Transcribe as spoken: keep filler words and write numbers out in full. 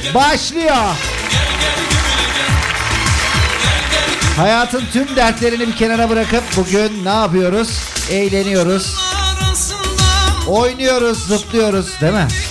başlıyor. Hayatın tüm dertlerini bir kenara bırakıp bugün ne yapıyoruz? Eğleniyoruz. Oynuyoruz, zıplıyoruz, değil mi?